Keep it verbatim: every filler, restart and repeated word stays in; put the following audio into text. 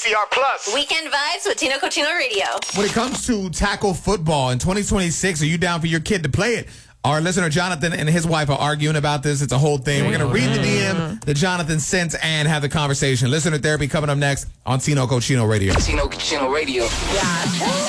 C R Plus. Weekend Vibes with Tino Cochino Radio. When it comes to tackle football in twenty twenty-six, are you down for your kid to play it? Our listener Jonathan and his wife are arguing about this. It's a whole thing. We're going to read the D M that Jonathan sent and have the conversation. Listener therapy coming up next on Tino Cochino Radio. Tino Cochino Radio. Yeah.